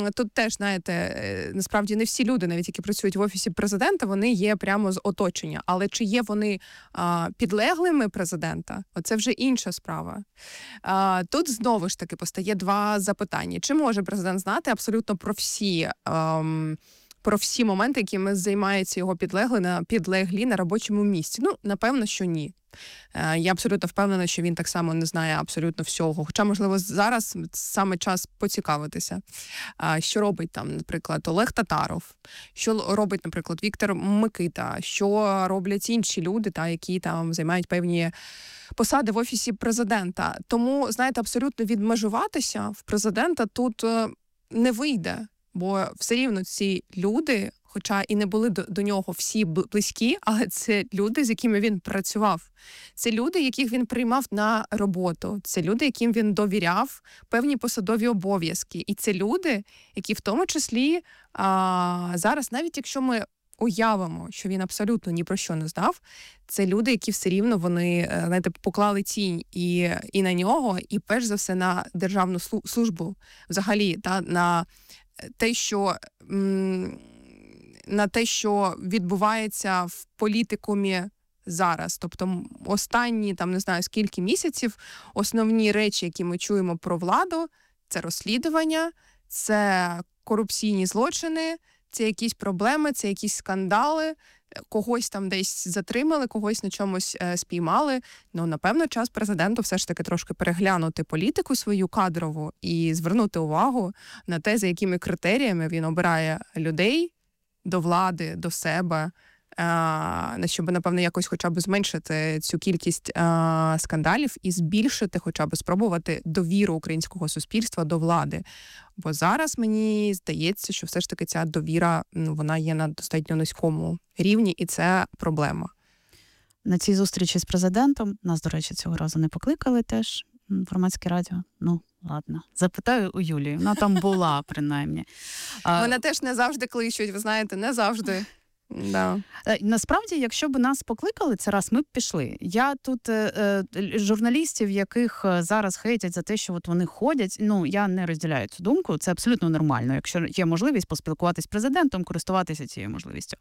тут теж, знаєте, насправді не всі люди, навіть які працюють в Офісі президента, вони є прямо з оточення. Але чи є вони підлеглими президента? Оце вже інша справа. Тут знову ж таки постає два запитання. Чи може президент знати абсолютно про всі моменти, якими займаються його підлеглі на робочому місці? Ну, напевно, що ні. Я абсолютно впевнена, що він так само не знає абсолютно всього. Хоча, можливо, зараз саме час поцікавитися. Що робить там, наприклад, Олег Татаров, що робить, наприклад, Віктор Микита, що роблять інші люди, які там займають певні посади в Офісі президента. Тому, знаєте, абсолютно відмежуватися в президента тут не вийде. Бо все рівно ці люди, хоча і не були до нього всі близькі, але це люди, з якими він працював. Це люди, яких він приймав на роботу. Це люди, яким він довіряв певні посадові обов'язки. І це люди, які в тому числі зараз, навіть якщо ми уявимо, що він абсолютно ні про що не знав, це люди, які все рівно вони, знаєте, поклали тінь і на нього, і перш за все на державну службу взагалі, на те, що відбувається в політикумі зараз. Тобто останні, не знаю, скільки місяців, основні речі, які ми чуємо про владу, це розслідування, це корупційні злочини, це якісь проблеми, це якісь скандали, когось там десь затримали, когось на чомусь спіймали. Напевно, час президенту все ж таки трошки переглянути політику свою кадрову і звернути увагу на те, за якими критеріями він обирає людей до влади, до себе, щоб, напевно, якось хоча б зменшити цю кількість скандалів і збільшити, хоча б спробувати довіру українського суспільства до влади. Бо зараз мені здається, що все ж таки ця довіра, вона є на достатньо низькому рівні, і це проблема. На цій зустрічі з президентом, нас, до речі, цього разу не покликали теж, Громадське радіо. Ладно, запитаю у Юлії, вона там була, принаймні. Вона теж не завжди кличуть, ви знаєте, не завжди. Да. Насправді, якщо б нас покликали, це раз, ми б пішли. Я тут журналістів, яких зараз хейтять за те, що вони ходять, я не розділяю цю думку, це абсолютно нормально. Якщо є можливість поспілкуватися з президентом, користуватися цією можливістю.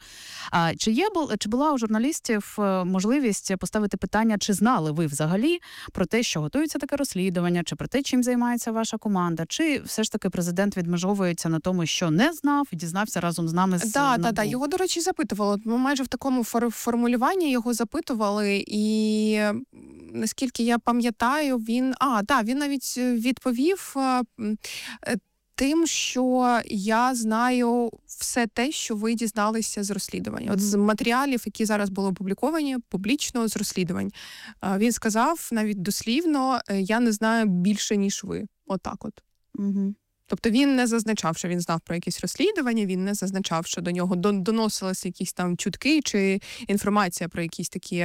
Чи була у журналістів можливість поставити питання, чи знали ви взагалі про те, що готується таке розслідування, чи про те, чим займається ваша команда, чи все ж таки президент відмежовується на тому, що не знав і дізнався разом з нами з НАБУ? Так. Його, до речі, запитували. Ми майже в такому формулюванні його запитували, і наскільки я пам'ятаю, він навіть відповів тим, що я знаю все те, що ви дізналися з розслідування. От з матеріалів, які зараз були опубліковані публічно з розслідувань. Він сказав навіть дослівно, я не знаю більше, ніж ви. Отак от. Угу. Тобто він не зазначав, що він знав про якісь розслідування, він не зазначав, що до нього доносилися якісь там чутки чи інформація про якісь такі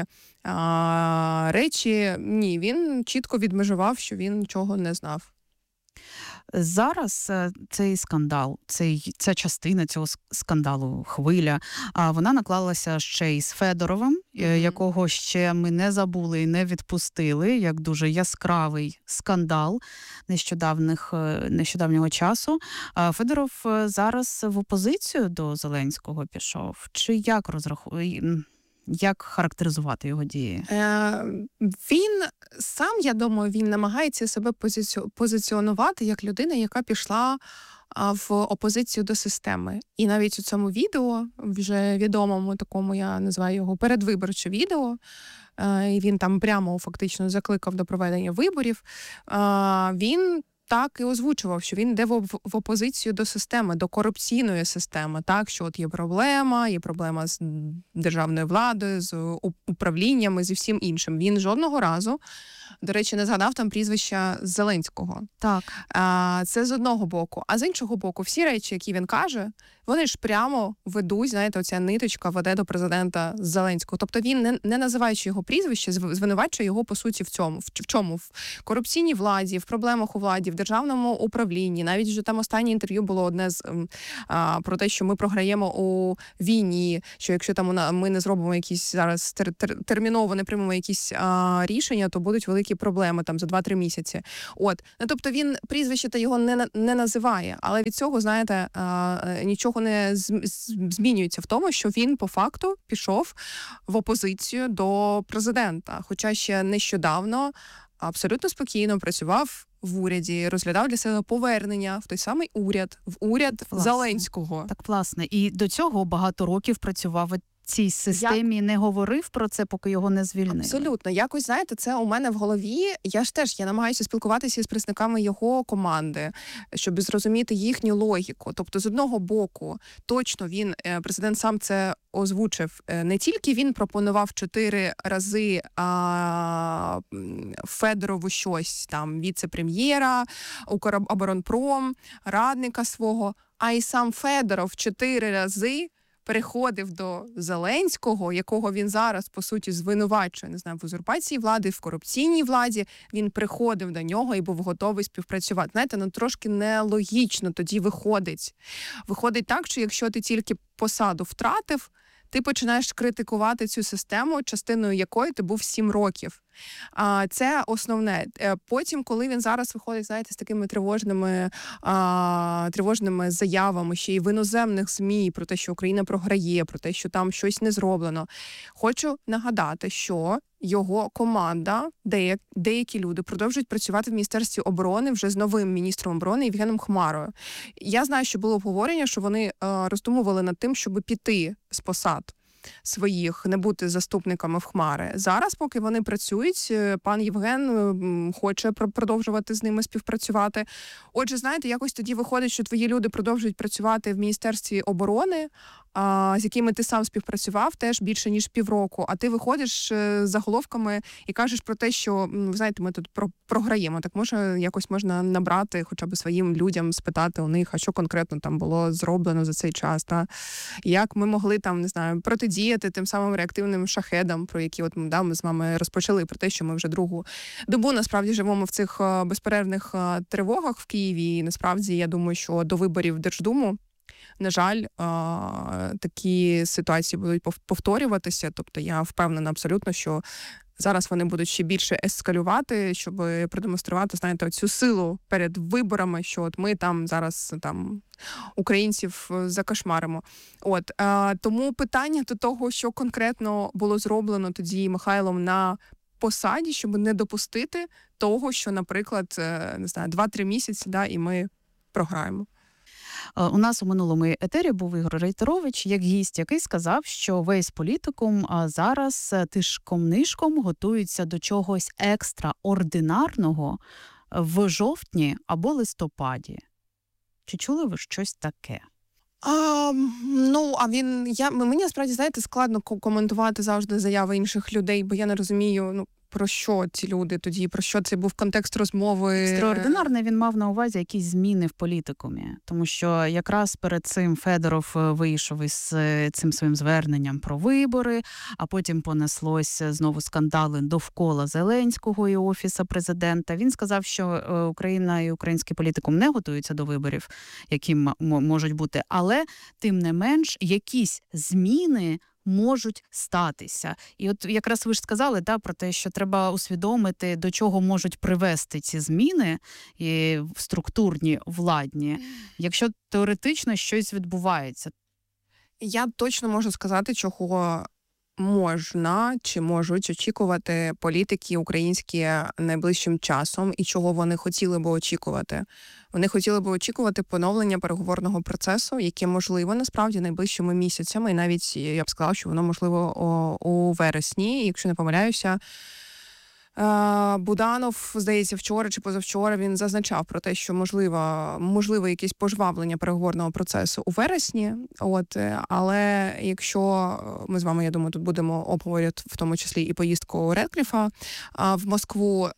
речі. Ні, він чітко відмежував, що він нічого не знав. Зараз цей скандал, ця частина цього скандалу, хвиля, вона наклалася ще й з Федоровим, якого ще ми не забули і не відпустили, як дуже яскравий скандал нещодавнього часу. Федоров зараз в опозицію до Зеленського пішов. Чи як характеризувати його дії? Він сам, я думаю, він намагається себе позиціонувати як людина, яка пішла в опозицію до системи. І навіть у цьому відео, вже відомому такому, я називаю його передвиборче відео, і він там прямо фактично закликав до проведення виборів, він так і озвучував, що він йде в опозицію до системи, до корупційної системи, так, що от є проблема з державною владою, з управліннями, зі всім іншим. Він жодного разу, до речі, не згадав там прізвища Зеленського. Так. Це з одного боку. А з іншого боку, всі речі, які він каже, вони ж прямо ведуть, знаєте, оця ниточка веде до президента Зеленського. Тобто він, не називаючи його прізвище, звинувачує його, по суті, в чому? В корупційній владі, в проблемах у владі, в державному управлінні. Навіть вже там останнє інтерв'ю було одне з про те, що ми програємо у війні, що якщо там ми не зробимо якісь зараз терміново, не приймемо якісь рішення, то будуть великі проблеми там за 2-3 місяці. Тобто він прізвище та його не називає, але від цього, знаєте, нічого не змінюється в тому, що він по факту пішов в опозицію до президента. Хоча ще нещодавно абсолютно спокійно працював в уряді, розглядав для себе повернення в той самий уряд, в уряд Зеленського. Так, власне. І до цього багато років працював в цій системі, не говорив про це, поки його не звільнили. Абсолютно. Якось, знаєте, це у мене в голові. Я намагаюся спілкуватися з представниками його команди, щоб зрозуміти їхню логіку. Тобто, з одного боку, точно президент сам це озвучив. Не тільки він пропонував 4 рази Федорову щось, там, віце-прем'єра, Укроборонпром, радника свого, а й сам Федоров 4 рази переходив до Зеленського, якого він зараз, по суті, звинувачує, не знаю, в узурпації влади, в корупційній владі, він приходив до нього і був готовий співпрацювати. Знаєте, трошки нелогічно тоді виходить. Виходить так, що якщо ти тільки посаду втратив, ти починаєш критикувати цю систему, частиною якої ти був 7 років. Це основне. Потім, коли він зараз виходить, знаєте, з такими тривожними заявами, ще й в іноземних ЗМІ про те, що Україна програє, про те, що там щось не зроблено. Хочу нагадати, що його команда, деякі люди продовжують працювати в Міністерстві оборони вже з новим міністром оборони Євгеном Хмарою. Я знаю, що було обговорення, що вони роздумували над тим, щоб піти з посад своїх, не бути заступниками в Хмари. Зараз, поки вони працюють, пан Євген хоче продовжувати з ними співпрацювати. Отже, знаєте, якось тоді виходить, що твої люди продовжують працювати в Міністерстві оборони, з якими ти сам співпрацював теж більше, ніж півроку, а ти виходиш з заголовками і кажеш про те, що, ви знаєте, ми тут програємо. Так може, якось можна набрати хоча б своїм людям, спитати у них, а що конкретно там було зроблено за цей час, та як ми могли там, не знаю, протидіяти тим самим реактивним шахедам, про які ми з вами розпочали, про те, що ми вже другу добу насправді живемо в цих безперервних тривогах в Києві. І насправді, я думаю, що до виборів в Держдуму, на жаль, такі ситуації будуть повторюватися. Тобто я впевнена абсолютно, що зараз вони будуть ще більше ескалювати, щоб продемонструвати, знаєте, цю силу перед виборами, що от ми там зараз українців закошмаримо. Тому питання до того, що конкретно було зроблено тоді Михайлом на посаді, щоб не допустити того, що, наприклад, не знаю, 2-3 місяці, і ми програємо. У нас у минулому етері був Ігор Рейтерович, як гість, який сказав, що весь політикум зараз тишком-нишком готується до чогось екстраординарного в жовтні або листопаді. Чи чули ви щось таке? Мені насправді, знаєте, складно коментувати завжди заяви інших людей, бо я не розумію, про що ці люди тоді, про що це був контекст розмови. Екстраординарний він мав на увазі якісь зміни в політикумі. Тому що якраз перед цим Федоров вийшов із цим своїм зверненням про вибори, а потім понеслось знову скандали довкола Зеленського і Офіса президента. Він сказав, що Україна і український політикум не готуються до виборів, які можуть бути. Але, тим не менш, якісь зміни можуть статися. І от якраз ви ж сказали про те, що треба усвідомити, до чого можуть привести ці зміни структурні, владні, якщо теоретично щось відбувається. Я точно можу сказати, чого можна чи можуть очікувати політики українські найближчим часом і чого вони хотіли би очікувати. Вони хотіли би очікувати поновлення переговорного процесу, яке можливо насправді найближчими місяцями, і навіть я б сказала, що воно можливо у вересні, і якщо не помиляюся, Буданов, здається, вчора чи позавчора він зазначав про те, що можливо якесь пожвавлення переговорного процесу у вересні. Але якщо ми з вами, я думаю, тут будемо обговорювати в тому числі і поїздку Редкліфа в Москву,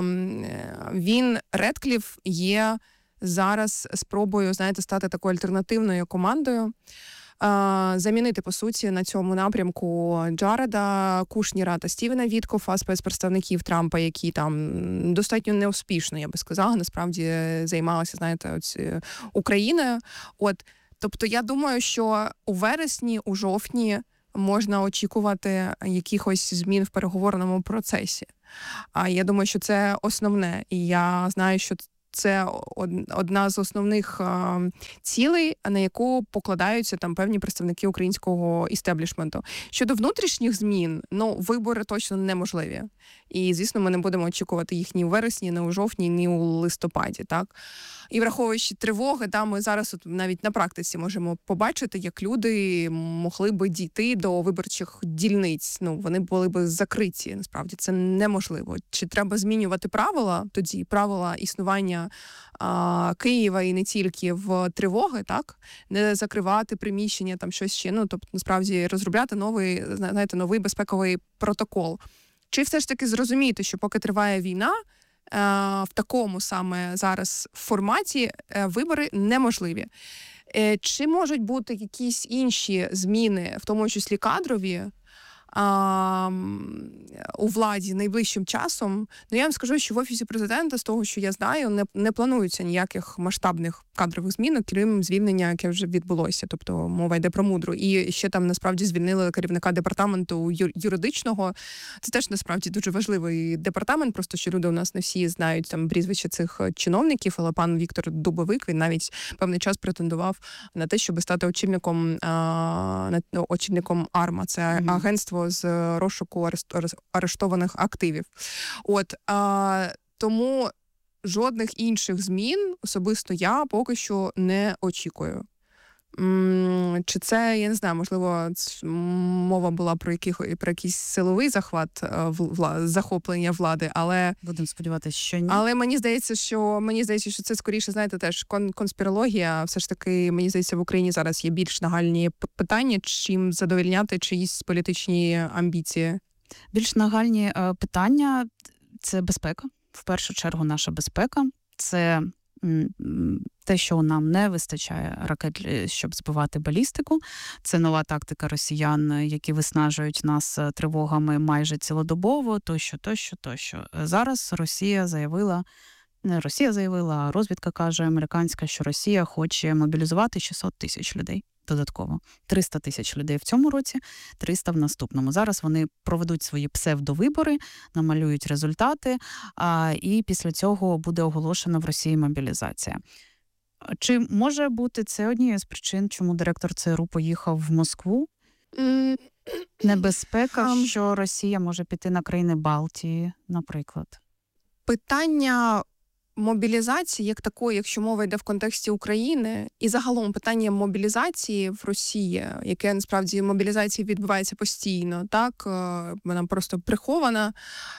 Редкліф є зараз спробою, знаєте, стати такою альтернативною командою замінити, по суті, на цьому напрямку Джареда Кушнера та Стівена Віткофа, спецпредставників Трампа, які там достатньо неуспішно, я би сказала, насправді займалися, знаєте, Україною. Тобто я думаю, що у вересні, у жовтні можна очікувати якихось змін в переговорному процесі. А я думаю, що це основне. І я знаю, що це одна з основних цілей, на яку покладаються там певні представники українського істеблішменту. Щодо внутрішніх змін, вибори точно неможливі. І, звісно, ми не будемо очікувати їх ні у вересні, ні у жовтні, ні у листопаді, так? І враховуючи тривоги, ми зараз навіть на практиці можемо побачити, як люди могли би дійти до виборчих дільниць. Вони були би закриті, насправді. Це неможливо. Чи треба змінювати правила тоді? Правила існування Києва і не тільки в тривоги, так? Не закривати приміщення, там щось ще. Тобто, насправді, розробляти новий безпековий протокол. Чи все ж таки зрозуміти, що поки триває війна, в такому саме зараз форматі вибори неможливі? Чи можуть бути якісь інші зміни, в тому числі кадрові, у владі найближчим часом? Я вам скажу, що в Офісі Президента, з того, що я знаю, не планується ніяких масштабних кадрових змін, крім звільнення, яке вже відбулося. Тобто мова йде про Мудру. І ще там, насправді, звільнили керівника департаменту юридичного. Це теж, насправді, дуже важливий департамент, просто що люди у нас не всі знають там прізвища цих чиновників, але пан Віктор Дубовик, він навіть певний час претендував на те, щоб стати очільником АРМА. Це агентство з розшуку арештованих активів. Тому жодних інших змін особисто я поки що не очікую. Чи це, я не знаю, можливо, мова була про якийсь силовий захват, захоплення влади, але... Будемо сподіватися, що ні. Але мені здається, що це скоріше, знаєте, теж конспірологія. Все ж таки, мені здається, в Україні зараз є більш нагальні питання, чим задовольняти чиїсь політичні амбіції. Більш нагальні питання – це безпека. В першу чергу наша безпека. Це те, що нам не вистачає ракет, щоб збивати балістику. Це нова тактика росіян, які виснажують нас тривогами майже цілодобово, тощо. Зараз Росія заявила, а розвідка каже американська, що Росія хоче мобілізувати 600 тисяч людей додатково. 300 тисяч людей в цьому році, 300 в наступному. Зараз вони проведуть свої псевдовибори, намалюють результати, і після цього буде оголошена в Росії мобілізація. Чи може бути це однією з причин, чому директор ЦРУ поїхав в Москву? Небезпека, що Росія може піти на країни Балтії, наприклад. Питання мобілізації як такої, якщо мова йде в контексті України, і загалом питання мобілізації в Росії, яке насправді мобілізація відбувається постійно, так, вона просто прихована,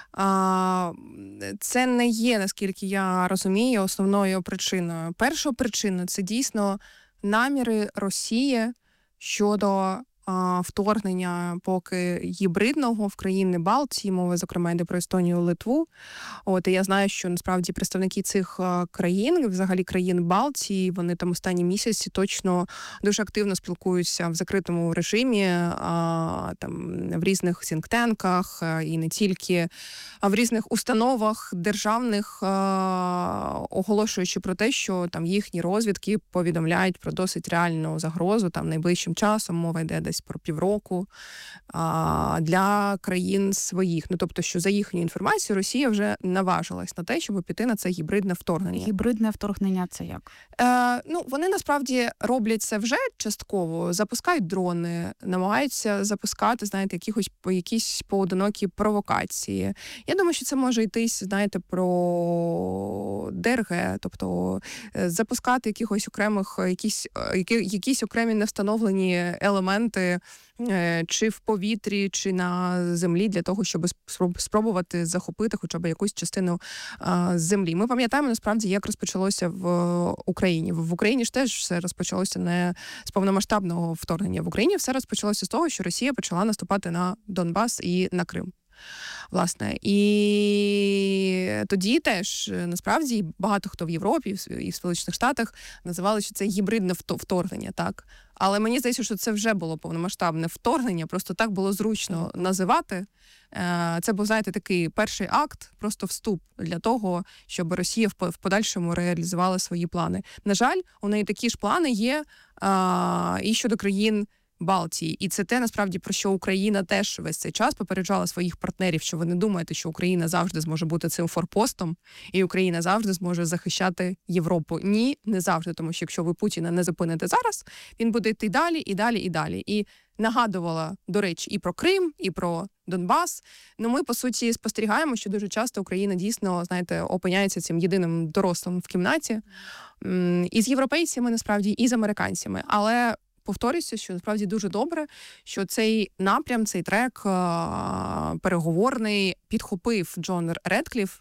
це не є, наскільки я розумію, основною причиною. Перша причина – це дійсно наміри Росії щодо вторгнення поки гібридного в країни Балтії, мова, зокрема, йде про Естонію, Литву. І я знаю, що насправді представники цих країн, взагалі країн Балтії, вони там останні місяці точно дуже активно спілкуються в закритому режимі, там в різних сінктенках і не тільки, а в різних установах державних, оголошуючи про те, що там їхні розвідки повідомляють про досить реальну загрозу там найближчим часом, мова йде десь про півроку, для країн своїх. Тобто, що за їхню інформацію Росія вже наважилась на те, щоб піти на це гібридне вторгнення. Гібридне вторгнення – це як? Вони насправді роблять це вже частково, запускають дрони, намагаються запускати, знаєте, якісь поодинокі провокації. Я думаю, що це може йтись, знаєте, про ДРГ, тобто запускати якісь окремі невстановлені елементи чи в повітрі, чи на землі, для того, щоб спробувати захопити хоча б якусь частину землі. Ми пам'ятаємо, насправді, як розпочалося в Україні. В Україні ж теж все розпочалося не з повномасштабного вторгнення. В Україні все розпочалося з того, що Росія почала наступати на Донбас і на Крим. Власне, і тоді теж насправді багато хто в Європі і в Сполучених Штатах називали, що це гібридне вторгнення, так. Але мені здається, що це вже було повномасштабне вторгнення, просто так було зручно називати. Це був, знаєте, такий перший акт, просто вступ для того, щоб Росія в подальшому реалізувала свої плани. На жаль, у неї такі ж плани є і щодо країн Балтії. І це те, насправді, про що Україна теж весь цей час попереджала своїх партнерів, що ви не думаєте, що Україна завжди зможе бути цим форпостом, і Україна завжди зможе захищати Європу. Ні, не завжди, тому що якщо ви Путіна не зупините зараз, він буде йти далі, і далі, і далі. І нагадувала, до речі, і про Крим, і про Донбас. Ну, ми, по суті, спостерігаємо, що дуже часто Україна дійсно, знаєте, опиняється цим єдиним дорослим в кімнаті. І з європейцями, насправді, і з американцями. Але повторюся, що насправді дуже добре, що цей напрям, цей трек переговорний підхопив Джон Редкліф.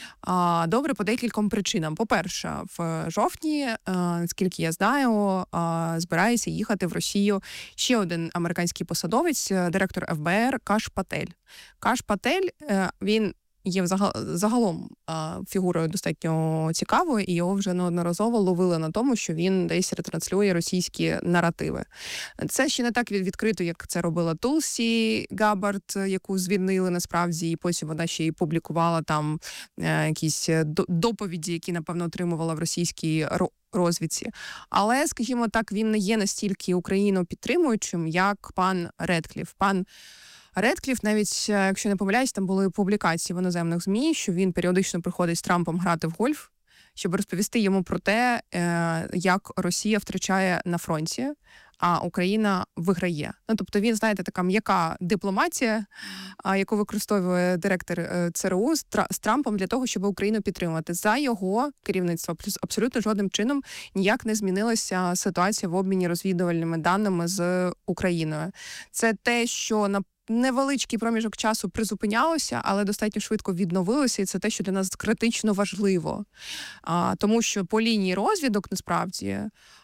Добре по декільком причинам. По-перше, в жовтні, наскільки я знаю, збирається їхати в Росію ще один американський посадовець, директор ФБР Каш Патель. Каш Патель, він є загалом фігурою достатньо цікавою, і його вже неодноразово ловили на тому, що він десь ретранслює російські наративи. Це ще не так відкрито, як це робила Тулсі Габбард, яку звільнили насправді, і потім вона ще й публікувала там якісь доповіді, які, напевно, отримувала в російській розвідці. Але, скажімо так, він не є настільки Україну підтримуючим, як пан Редкліф. Пан Редкліф, навіть, якщо не помиляюсь, там були публікації в іноземних ЗМІ, що він періодично приходить з Трампом грати в гольф, щоб розповісти йому про те, як Росія втрачає на фронті, а Україна виграє. Ну, тобто він, знаєте, така м'яка дипломатія, яку використовує директор ЦРУ з Трампом для того, щоб Україну підтримати. За його керівництва абсолютно жодним чином ніяк не змінилася ситуація в обміні розвідувальними даними з Україною. Це те, що на невеличкий проміжок часу призупинялося, але достатньо швидко відновилося, і це те, що для нас критично важливо. Тому що по лінії розвідок, насправді,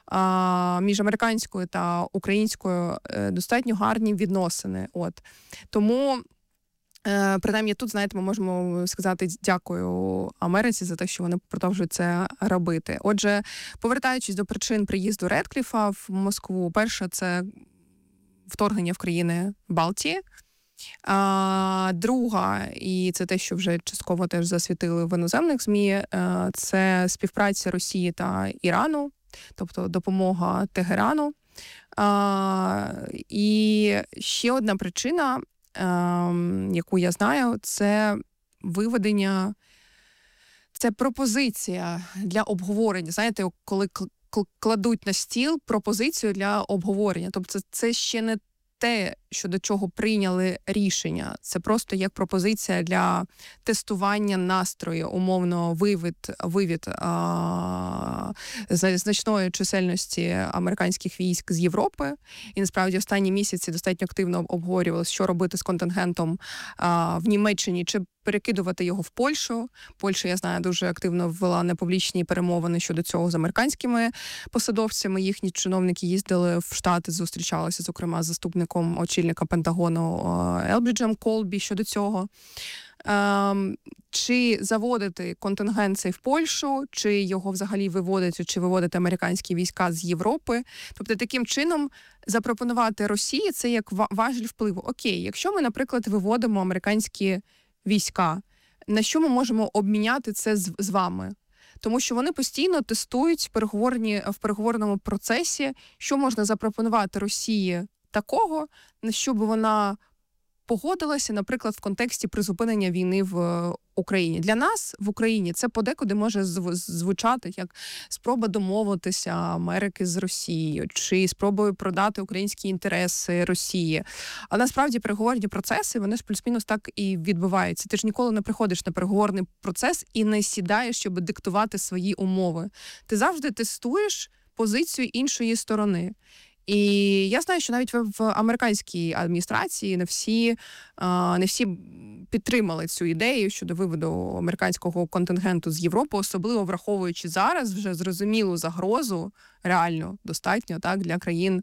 між американською та українською достатньо гарні відносини. Тому, принаймні тут, знаєте, ми можемо сказати дякую Америці за те, що вони продовжують це робити. Отже, повертаючись до причин приїзду Редкліфа в Москву, перше – це вторгнення в країни Балтії. Друга, і це те, що вже частково теж засвітили в іноземних ЗМІ, це співпраця Росії та Ірану, тобто допомога Тегерану. І ще одна причина, яку я знаю, це виведення, це пропозиція для обговорення. Знаєте, коли кладуть на стіл пропозицію для обговорення. Тобто це ще не те, що до чого прийняли рішення. Це просто як пропозиція для тестування настрою, умовно вивід значної чисельності американських військ з Європи. І насправді останні місяці достатньо активно обговорювалося, що робити з контингентом в Німеччині, чи перекидувати його в Польщу. Польща, я знаю, дуже активно ввела непублічні перемовини щодо цього з американськими посадовцями. Їхні чиновники їздили в Штати, зустрічалися, зокрема, з заступником очільника Пентагону Елбриджем Колбі щодо цього. Чи заводити контингент цей в Польщу, чи його взагалі виводити, чи виводити американські війська з Європи. Тобто таким чином запропонувати Росії це як важіль впливу. Окей, якщо ми, наприклад, виводимо американські війська, на що ми можемо обміняти це з вами? Тому що вони постійно тестують в переговорному процесі, що можна запропонувати Росії такого, на що б вона погодилася, наприклад, в контексті призупинення війни в Україні. Для нас в Україні це подекуди може звучати як спроба домовитися Америки з Росією, чи спробою продати українські інтереси Росії. А насправді переговорні процеси, вони ж плюс-мінус так і відбуваються. Ти ж ніколи не приходиш на переговорний процес і не сідаєш, щоб диктувати свої умови. Ти завжди тестуєш позицію іншої сторони. І я знаю, що навіть в американській адміністрації не всі підтримали цю ідею щодо виводу американського контингенту з Європи, особливо враховуючи зараз вже зрозумілу загрозу, реально достатньо так для країн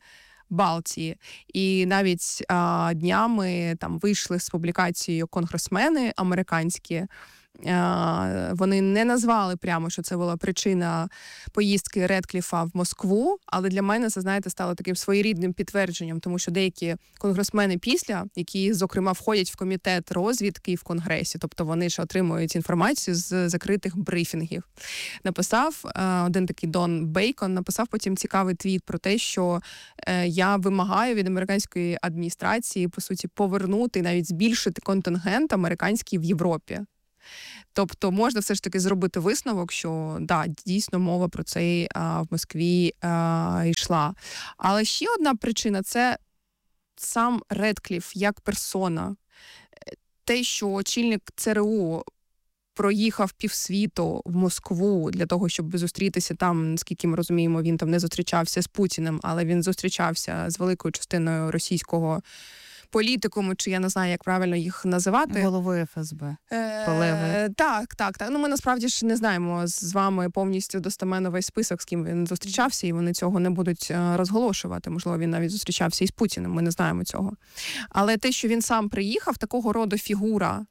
Балтії. І навіть днями там вийшли з публікацією конгресмени американські. Вони не назвали прямо, що це була причина поїздки Редкліфа в Москву, але для мене це, знаєте, стало таким своєрідним підтвердженням, тому що деякі конгресмени після, які, зокрема, входять в комітет розвідки в Конгресі, тобто вони ж отримують інформацію з закритих брифінгів, написав один такий Дон Бейкон, написав потім цікавий твіт про те, що я вимагаю від американської адміністрації, по суті, повернути, навіть збільшити контингент американський в Європі. Тобто можна все ж таки зробити висновок, що да, дійсно мова про це в Москві йшла. Але ще одна причина – це сам Редкліф як персона. Те, що очільник ЦРУ проїхав півсвіту в Москву для того, щоб зустрітися там, наскільки ми розуміємо, він там не зустрічався з Путіним, але він зустрічався з великою частиною російського політикуму, чи я не знаю, як правильно їх називати. Головою ФСБ. Так. Ну, ми насправді ж не знаємо з вами повністю достеменно весь список, з ким він зустрічався, і вони цього не будуть розголошувати. Можливо, він навіть зустрічався із Путіним, ми не знаємо цього. Але те, що він сам приїхав, такого роду фігура,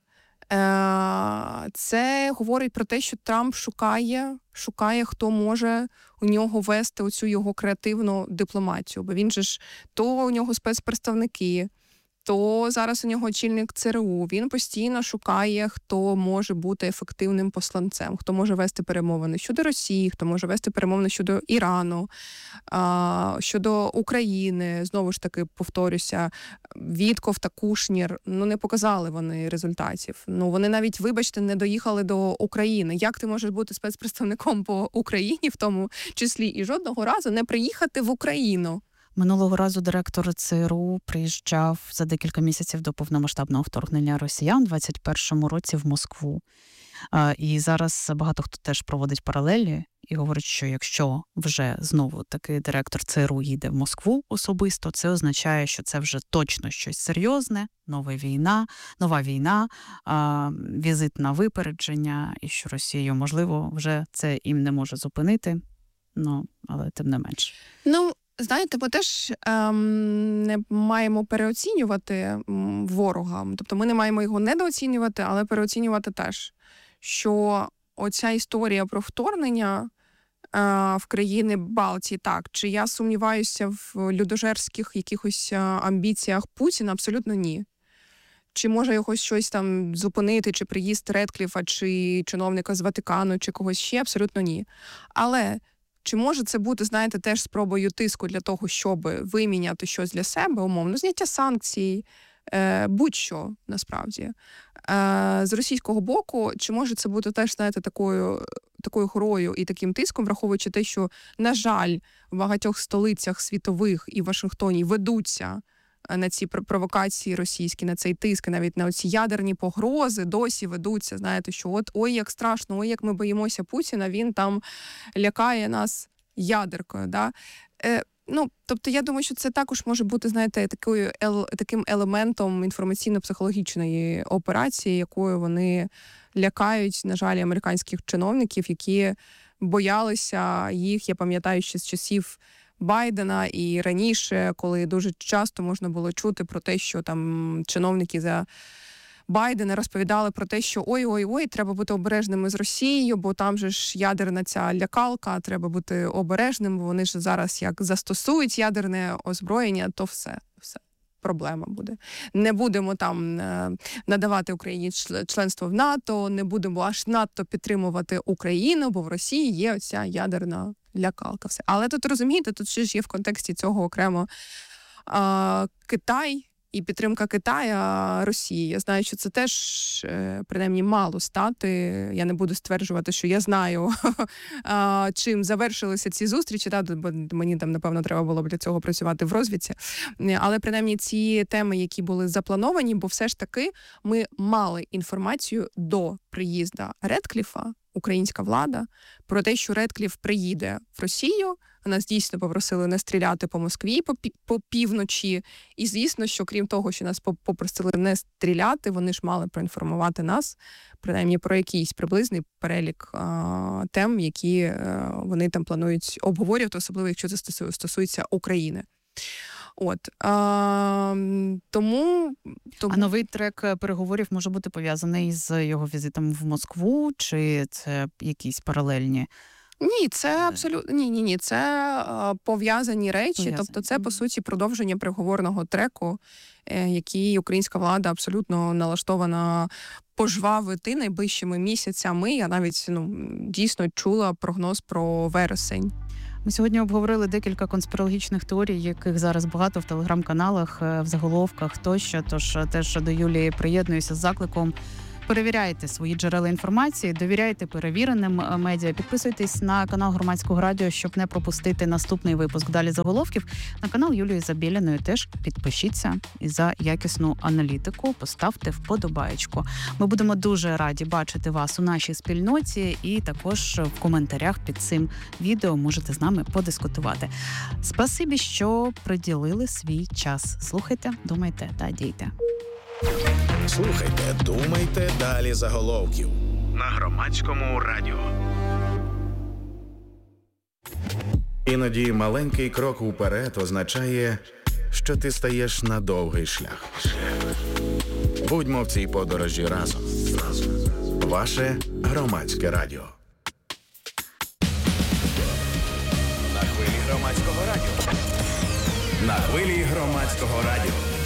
це говорить про те, що Трамп шукає, хто може у нього вести оцю його креативну дипломатію. Бо він же ж, то у нього спецпредставники, то зараз у нього очільник ЦРУ. Він постійно шукає, хто може бути ефективним посланцем, хто може вести перемовини щодо Росії, хто може вести перемовини щодо Ірану, щодо України. Знову ж таки, повторюся, Вітков та Кушнір, не показали вони результатів. Вони навіть, вибачте, не доїхали до України. Як ти можеш бути спецпредставником по Україні, в тому числі, і жодного разу не приїхати в Україну? Минулого разу директор ЦРУ приїжджав за декілька місяців до повномасштабного вторгнення росіян у 2021 році в Москву. І зараз багато хто теж проводить паралелі і говорить, що якщо вже знову таки директор ЦРУ їде в Москву особисто, це означає, що це вже точно щось серйозне, нова війна, візит на випередження, і що Росію, можливо, вже це їм не може зупинити, але тим не менш. Знаєте, ми теж не маємо переоцінювати ворога. Тобто ми не маємо його недооцінювати, але переоцінювати теж. Що оця історія про вторгнення в країни Балтії, так, чи я сумніваюся в людожерських якихось амбіціях Путіна? Абсолютно ні. Чи може його щось там зупинити, чи приїзд Редкліфа, чи чиновника з Ватикану, чи когось ще? Абсолютно ні. Але чи може це бути, знаєте, теж спробою тиску для того, щоб виміняти щось для себе, умовно, зняття санкцій, будь-що, насправді. З російського боку, чи може це бути теж, знаєте, такою хорою і таким тиском, враховуючи те, що, на жаль, в багатьох столицях світових і в Вашингтоні ведуться на ці провокації російські, на цей тиск, навіть на ці ядерні погрози досі ведуться, знаєте, що ой, як страшно, ой, як ми боїмося Путіна, він там лякає нас ядеркою, да? Тобто я думаю, що це також може бути, знаєте, таким елементом інформаційно-психологічної операції, якою вони лякають, на жаль, американських чиновників, які боялися їх, я пам'ятаю, ще з часів Байдена і раніше, коли дуже часто можна було чути про те, що там чиновники за Байдена розповідали про те, що ой, треба бути обережними з Росією, бо там же ж ядерна ця лякалка, треба бути обережним, бо вони ж зараз як застосують ядерне озброєння, то все. Проблема буде. Не будемо там надавати Україні членство в НАТО, не будемо аж надто підтримувати Україну, бо в Росії є оця ядерна лякалка. Все. Але тут, розумієте, тут ще ж є в контексті цього окремо Китай і підтримка Китаю Росії. Я знаю, що це теж, принаймні, мало стати. Я не буду стверджувати, що я знаю, чим завершилися ці зустрічі, бо мені там, напевно, треба було б для цього працювати в розвідці. Але, принаймні, ці теми, які були заплановані, бо все ж таки ми мали інформацію до приїзду Редкліфа, українська влада, про те, що Редкліф приїде в Росію. Нас дійсно попросили не стріляти по Москві по півночі. І, звісно, що крім того, що нас попросили не стріляти, вони ж мали проінформувати нас, принаймні, про якийсь приблизний перелік тем, які вони там планують обговорювати, особливо, якщо це стосується України. Тому А новий трек переговорів може бути пов'язаний з його візитом в Москву, чи це якісь паралельні? Ні, це абсолютно ні. Це пов'язані речі. Тобто, це по суті продовження переговорного треку, який українська влада абсолютно налаштована пожвавити найближчими місяцями. Я навіть дійсно чула прогноз про вересень. Ми сьогодні обговорили декілька конспірологічних теорій, яких зараз багато в телеграм-каналах, в заголовках тощо. Тож теж до Юлії приєднуюся з закликом. Перевіряйте свої джерела інформації, довіряйте перевіреним медіа. Підписуйтесь на канал Громадського радіо, щоб не пропустити наступний випуск «Далі заголовків». На канал Юлії Забєляної теж підпишіться і за якісну аналітику поставте вподобаєчку. Ми будемо дуже раді бачити вас у нашій спільноті і також в коментарях під цим відео можете з нами подискутувати. Спасибі, що приділили свій час. Слухайте, думайте та дійте. Слухайте, думайте, далі заголовків на Громадському радіо. Іноді маленький крок уперед означає, що ти стаєш на довгий шлях. Будьмо в цій подорожі разом. Ваше Громадське радіо. На хвилі Громадського радіо. На хвилі Громадського радіо.